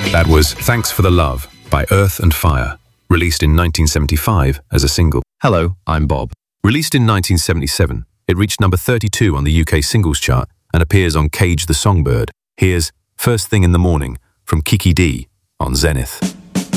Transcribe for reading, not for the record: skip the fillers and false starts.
That was Thanks for the Love by Earth and Fire, released in 1975 as a single. Hello, I'm Bob. Released in 1977, it reached number 32 on the UK singles chart and appears on Cage the Songbird. Here's First Thing in the Morning from Kiki D on Zenith.